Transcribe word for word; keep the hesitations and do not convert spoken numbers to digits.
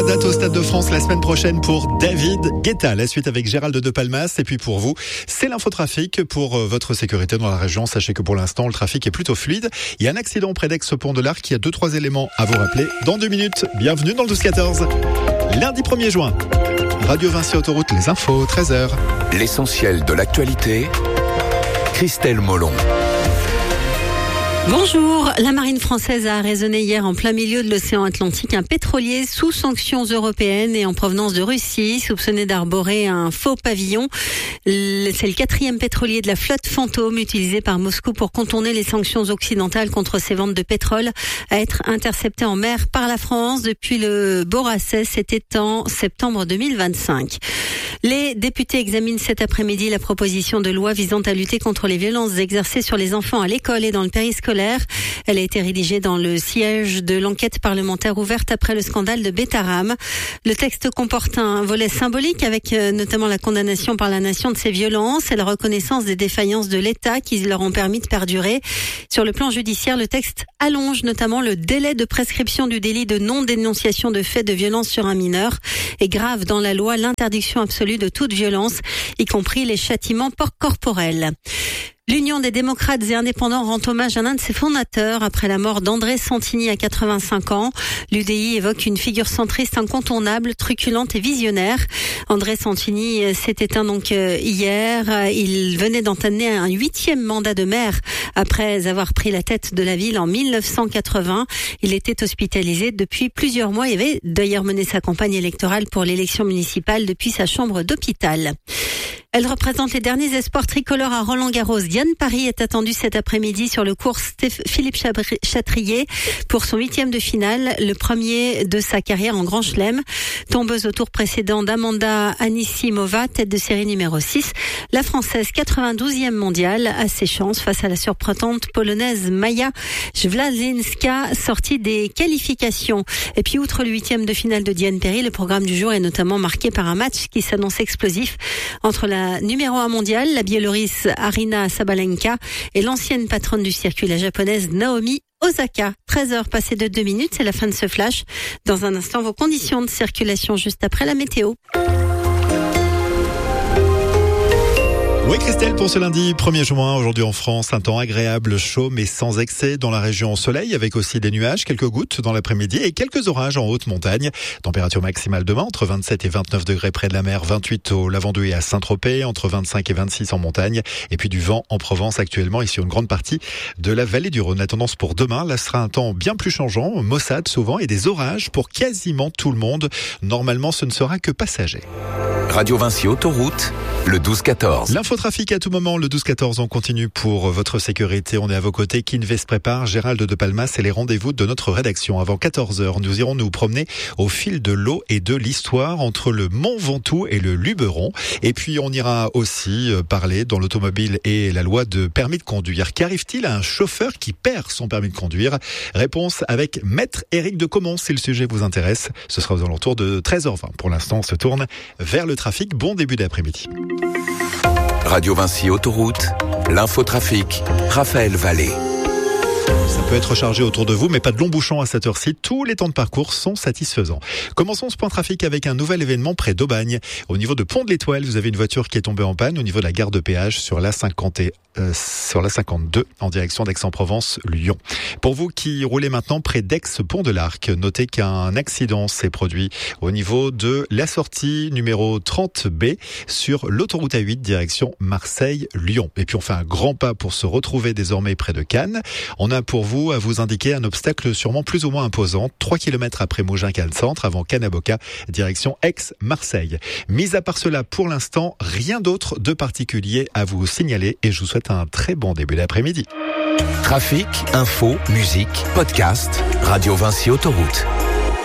aura date au Stade de France la semaine prochaine pour David Guetta. La suite avec Gérald de Palmas. Et puis pour vous, c'est l'infotrafic pour votre sécurité dans la région. Sachez que pour l'instant, le trafic est plutôt fluide. Il y a un accident près d'Aix-Pont de l'Arc. Il y a deux, trois éléments à vous rappeler dans deux minutes. Bienvenue dans le douze quatorze. Lundi premier juin. Radio Vinci Autoroute, les infos, treize heures. L'essentiel de l'actualité. Christelle Molon. Bonjour, la marine française a arraisonné hier en plein milieu de l'océan Atlantique un pétrolier sous sanctions européennes et en provenance de Russie, soupçonné d'arborer un faux pavillon. C'est le quatrième pétrolier de la flotte fantôme utilisé par Moscou pour contourner les sanctions occidentales contre ses ventes de pétrole à être intercepté en mer par la France depuis le Borassais, c'était en septembre deux mille vingt-cinq. Les députés examinent cet après-midi la proposition de loi visant à lutter contre les violences exercées sur les enfants à l'école et dans le périscolaire. Elle a été rédigée dans le siège de l'enquête parlementaire ouverte après le scandale de Betaram. Le texte comporte un volet symbolique avec notamment la condamnation par la nation de ces violences et la reconnaissance des défaillances de l'État qui leur ont permis de perdurer. Sur le plan judiciaire, le texte allonge notamment le délai de prescription du délit de non-dénonciation de faits de violence sur un mineur et grave dans la loi l'interdiction absolue de toute violence, y compris les châtiments corporels. L'Union des démocrates et indépendants rend hommage à l'un de ses fondateurs après la mort d'André Santini à quatre-vingt-cinq ans. L'U D I évoque une figure centriste incontournable, truculente et visionnaire. André Santini s'est éteint donc hier. Il venait d'entamer un huitième mandat de maire après avoir pris la tête de la ville en mille neuf cent quatre-vingts. Il était hospitalisé depuis plusieurs mois. Il avait d'ailleurs mené sa campagne électorale pour l'élection municipale depuis sa chambre d'hôpital. Elle représente les derniers espoirs tricolores à Roland-Garros. Diane Parry est attendue cet après-midi sur le cours Philippe Chatrier pour son huitième de finale, le premier de sa carrière en Grand Chelem. Tombeuse au tour précédent d'Amanda Anisimova, tête de série numéro six. La Française quatre-vingt-douzième mondiale a ses chances face à la surprenante polonaise Maja Wlazinska, sortie des qualifications. Et puis outre le huitième de finale de Diane Parry, le programme du jour est notamment marqué par un match qui s'annonce explosif entre la numéro un mondiale, la Biélorusse Aryna Sabalenka et l'ancienne patronne du circuit, la japonaise Naomi Osaka. treize heures passées de deux minutes, c'est la fin de ce flash. Dans un instant, vos conditions de circulation juste après la météo. Oui Christelle, pour ce lundi premier juin, aujourd'hui en France, un temps agréable, chaud mais sans excès. Dans la région, soleil avec aussi des nuages, quelques gouttes dans l'après-midi et quelques orages en haute montagne. Température maximale demain entre vingt-sept et vingt-neuf degrés près de la mer, vingt-huit au Lavandou et à Saint-Tropez, entre vingt-cinq et vingt-six en montagne. Et puis du vent en Provence actuellement et sur une grande partie de la vallée du Rhône. La tendance pour demain, là sera un temps bien plus changeant, maussade souvent et des orages pour quasiment tout le monde. Normalement, ce ne sera que passager. Radio Vinci Autoroute, le douze quatorze. L'infotrafic à tout moment, le douze quatorze, on continue pour votre sécurité. On est à vos côtés. Kinvey se prépare, Gérald de Palmas et les rendez-vous de notre rédaction. Avant quatorze heures, nous irons nous promener au fil de l'eau et de l'histoire entre le Mont Ventoux et le Luberon. Et puis on ira aussi parler dans l'automobile et la loi de permis de conduire. Qu'arrive-t-il à un chauffeur qui perd son permis de conduire? Réponse avec Maître Éric de Comont, si le sujet vous intéresse. Ce sera aux alentours de treize heures vingt. Pour l'instant, on se tourne vers le trafic. Bon début d'après-midi. Radio Vinci Autoroute, l'infotrafic, Raphaël Vallée. Ça peut être chargé autour de vous, mais pas de longs bouchons à cette heure-ci. Tous les temps de parcours sont satisfaisants. Commençons ce point trafic avec un nouvel événement près d'Aubagne. Au niveau de Pont de l'Étoile, vous avez une voiture qui est tombée en panne au niveau de la gare de péage sur la cinquante et, euh, sur la cinquante-deux en direction d'Aix-en-Provence, Lyon. Pour vous qui roulez maintenant près d'Aix-Pont de l'Arc, notez qu'un accident s'est produit au niveau de la sortie numéro trente B sur l'autoroute A huit direction Marseille-Lyon. Et puis on fait un grand pas pour se retrouver désormais près de Cannes. On a pour vous à vous indiquer un obstacle sûrement plus ou moins imposant, trois kilomètres après Mougins-Cannes Centre, avant Cannes-Aboca, direction Aix-Marseille. Mis à part cela, pour l'instant, rien d'autre de particulier à vous signaler et je vous souhaite un très bon début d'après-midi. Trafic, info, musique, podcast, Radio Vinci Autoroute.